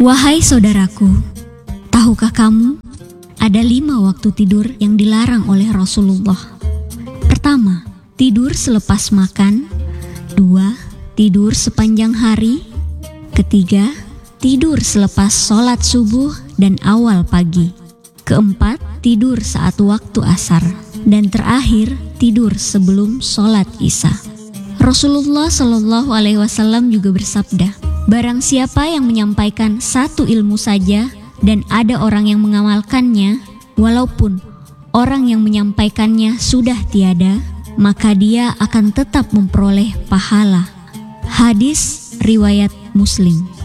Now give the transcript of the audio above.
Wahai saudaraku, tahukah kamu ada 5 waktu tidur yang dilarang oleh Rasulullah? Pertama, tidur selepas makan. 2, tidur sepanjang hari. Ketiga, tidur selepas sholat subuh dan awal pagi. Keempat, tidur saat waktu asar. Dan terakhir, tidur sebelum sholat isya. Rasulullah Shallallahu Alaihi Wasallam juga bersabda, barang siapa yang menyampaikan satu ilmu saja dan ada orang yang mengamalkannya, walaupun orang yang menyampaikannya sudah tiada, maka dia akan tetap memperoleh pahala. Hadis riwayat Muslim.